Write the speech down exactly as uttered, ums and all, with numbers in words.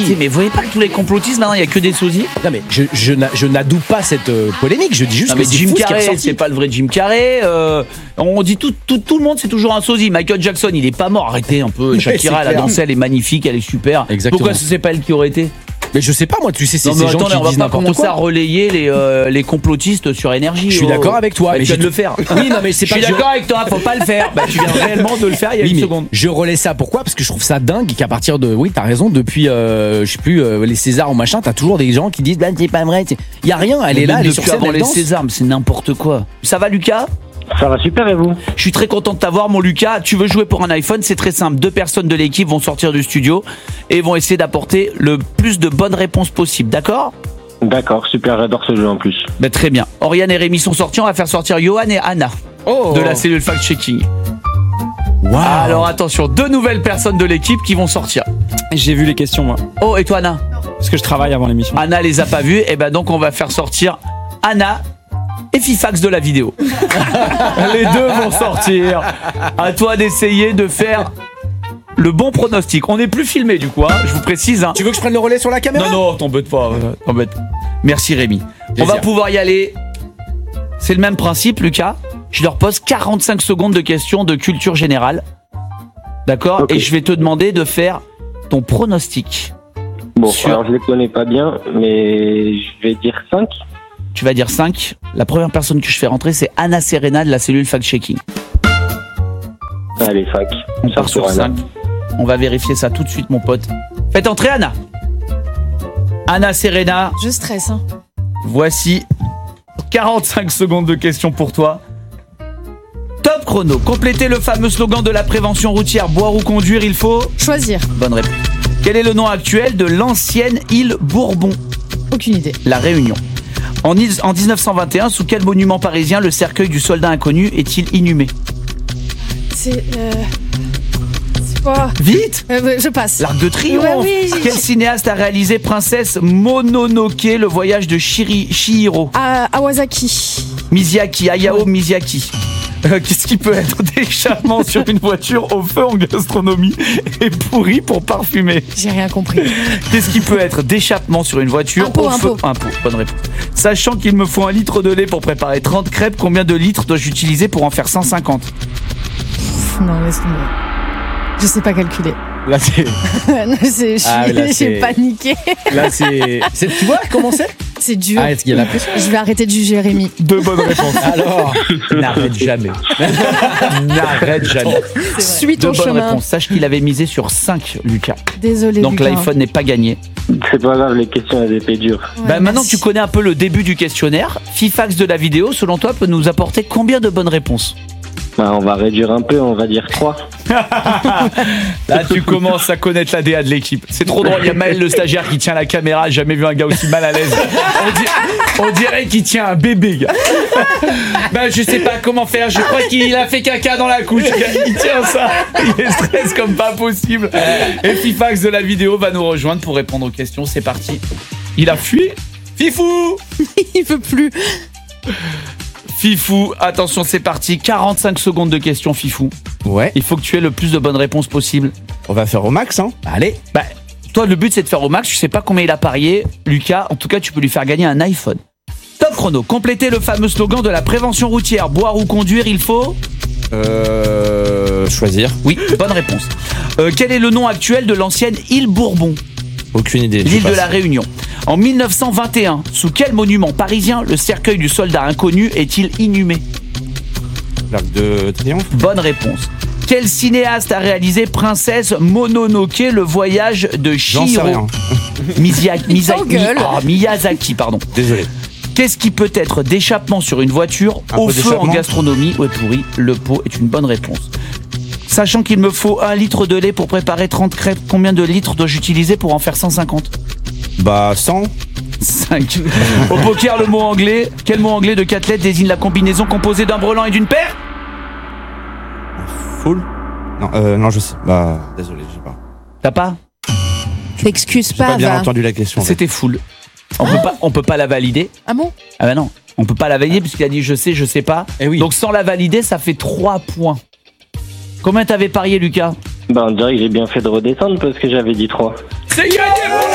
vérité. Mais vous voyez pas que tous les complotistes, maintenant, il y a que des sosies. Non mais je, je, n'a- je n'adoube pas cette euh, polémique, je dis juste Non, que mais c'est Jim fou ce qui est Carrey, ressorti. c'est pas le vrai Jim Carrey. euh, on dit tout, tout, tout le monde, c'est toujours un sosie. Michael Jackson, il est pas mort. Arrêtez un peu. Mais Shakira, c'est elle a clair. dansé, elle est magnifique, elle est super. Exactement. Pourquoi ce c'est pas elle qui aurait été? Mais je sais pas moi, tu sais, c'est Non, ces mais gens attendez, qui on va disent pas n'importe commencer à quoi. relayer les, euh, les complotistes sur énergie. Je suis oh. d'accord avec toi, Bah, mais tu viens j'ai de le tout- faire. Oui, non mais c'est Je pas suis que je- d'accord avec toi, faut pas le faire. Bah, tu viens réellement de le faire il y a Oui, une mais seconde. je relais ça. Pourquoi? Parce que je trouve ça dingue qu'à partir de, oui, t'as raison, depuis, euh, je sais plus, euh, les Césars ou machin, t'as toujours des gens qui disent, bah, c'est pas vrai. Il y a rien, elle est là, elle est sur Depuis scène, avant elle les danse. Césars, mais c'est n'importe quoi. Ça va, Lucas? Ça va super et vous? Je suis très content de t'avoir, mon Lucas. Tu veux jouer pour un iPhone? C'est très simple. Deux personnes de l'équipe vont sortir du studio et vont essayer d'apporter le plus de bonnes réponses possible. D'accord? D'accord, super, j'adore ce jeu en plus. Ben, très bien. Oriane et Rémi sont sortis. On va faire sortir Johan et Anna Oh. de la cellule fact-checking. Waouh. Alors attention, deux nouvelles personnes de l'équipe qui vont sortir. J'ai vu les questions, moi. Oh, et toi, Anna? Parce que je travaille avant l'émission. Anna les a pas vues. Et ben donc on va faire sortir Anna et Fifax de la vidéo. Les deux vont sortir. À toi d'essayer de faire le bon pronostic. On n'est plus filmé du coup, hein, je vous précise. Hein. Tu veux que je prenne le relais sur la caméra? Non, non, t'embête pas. euh, t'embête. Merci Rémi. Plaisir. On va pouvoir y aller. C'est le même principe, Lucas. Je leur pose quarante-cinq secondes de questions de culture générale. D'accord? Ok. Et je vais te demander de faire ton pronostic. Bon, Sur- alors je les connais pas bien, mais je vais dire cinq. Tu vas dire cinq. La première personne que je fais rentrer, c'est Anna Serena de la cellule fact-checking. Allez, cinq. On part sur cinq. On va vérifier ça tout de suite, mon pote. Faites entrer Anna. Anna Serena, Je stresse. Hein. voici quarante-cinq secondes de questions pour toi. Top chrono. Complétez le fameux slogan de la prévention routière. Boire ou conduire, il faut... Choisir. Bonne réponse. Quel est le nom actuel de l'ancienne île Bourbon? Aucune idée. La Réunion. En, is- en dix-neuf cent vingt et un, sous quel monument parisien le cercueil du soldat inconnu est-il inhumé? C'est. Euh... C'est pas. Vite! Euh, je passe. L'Arc de Triomphe. Ouais, oui, j'ai- Quel cinéaste a réalisé Princesse Mononoke, le voyage de Shiri- Chihiro? À Awasaki. Miyazaki, Hayao Miyazaki. Euh, Qu'est-ce qui peut être d'échappement sur une voiture au feu en gastronomie et pourri pour parfumer? J'ai rien compris. Qu'est-ce qui peut être d'échappement sur une voiture Un pot, au un feu? pot. Un pot, bonne réponse. Sachant qu'il me faut un litre de lait pour préparer trente crêpes, combien de litres dois-je utiliser pour en faire cent cinquante? Pff, non, laisse tomber. Je sais pas calculer. Là, c'est. Non, c'est- Ah, mais là, J'ai c'est- paniqué. Là, c'est. c'est- Tu vois comment c'est? C'est dur. Ah, est-ce qu'il y a la pression? Je vais arrêter de juger Rémi. Deux bonnes réponses. Alors. N'arrête jamais. N'arrête jamais. Suis Deux ton bonnes chemin. réponses. Sache qu'il avait misé sur cinq, Lucas. Désolé. Donc Lucas. l'iPhone n'est pas gagné. C'est pas grave, les questions elles étaient dures. Ouais, Bah, maintenant que merci. tu connais un peu le début du questionnaire, Fifax de la vidéo, selon toi, peut nous apporter combien de bonnes réponses? Bah, on va réduire un peu, on va dire trois. Là, tu commences à connaître l'A D A de l'équipe. C'est trop drôle. Il y a Maël, le stagiaire, qui tient la caméra. J'ai jamais vu un gars aussi mal à l'aise. On, di- on dirait qu'il tient un bébé, gars. Ben, je sais pas comment faire. Je crois qu'il a fait caca dans la couche. Il tient ça. Il est stress comme pas possible. Et Fifax de la vidéo va nous rejoindre pour répondre aux questions. C'est parti. Il a fui. Fifou! Il veut plus. Fifou, attention, c'est parti. quarante-cinq secondes de questions, Fifou. Ouais. Il faut que tu aies le plus de bonnes réponses possible. On va faire au max, hein. Allez. Bah, toi, le but, c'est de faire au max. Je sais pas combien il a parié. Lucas, en tout cas, tu peux lui faire gagner un iPhone. Top chrono. Complétez le fameux slogan de la prévention routière. Boire ou conduire, il faut... Euh. Choisir. Oui, bonne réponse. Euh, quel est le nom actuel de l'ancienne île Bourbon? Aucune idée. L'île de la Réunion. En mille neuf cent vingt et un, sous quel monument parisien le cercueil du soldat inconnu est-il inhumé? L'Arc de Triomphe. Bonne réponse. Quel cinéaste a réalisé Princesse Mononoke, le voyage de J'en sais Chihiro? rien. Miyazaki, Il Miyazaki, t'engueule. ah, Miyazaki, pardon. Désolé. Qu'est-ce qui peut être d'échappement sur une voiture Un au pot feu en d'échappement gastronomie? Ouais, pourri, le pot est une bonne réponse. Sachant qu'il me faut un litre de lait pour préparer trente crêpes, combien de litres dois-je utiliser pour en faire cent cinquante? Bah, cent. cinq. Au poker, le mot anglais. Quel mot anglais de quatre lettres désigne la combinaison composée d'un brelan et d'une paire? Full. Non, euh, non, je sais. Bah, désolé, j'ai pas. T'as pas? T'excuses J'ai pas pas, bien va. entendu la question. en fait. C'était full. On peut pas, on peut pas la valider. Ah bon? Ah bah non, on peut pas la valider puisqu'il a dit je sais, je sais pas. Eh oui. Donc sans la valider, ça fait trois points. Combien t'avais parié, Lucas? Bah, on dirait que j'ai bien fait de redescendre parce que j'avais dit trois. C'est gagné pour